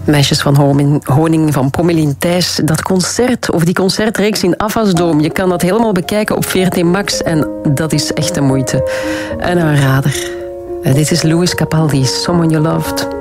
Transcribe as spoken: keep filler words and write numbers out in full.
Meisjes van Honing van Pommelien Thijs. Dat concert, of die concertreeks in Afasdoom, je kan dat helemaal bekijken op V R T Max en dat is echt de moeite. Een aanrader. Dit is Louis Capaldi, Someone You Loved.